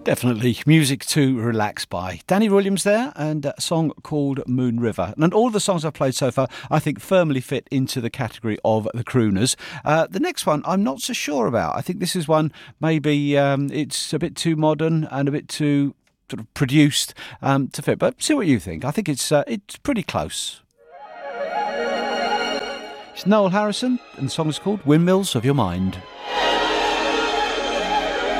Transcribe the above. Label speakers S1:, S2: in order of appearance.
S1: Definitely music to relax by. Danny Williams there, and a song called Moon River. And all the songs I've played so far, I think, firmly fit into the category of the crooners. The next one, I'm not so sure about. I think this is one, maybe it's a bit too modern and a bit too sort of produced to fit. But see what you think. I think it's pretty close. It's Noel Harrison, and the song is called Windmills of Your Mind.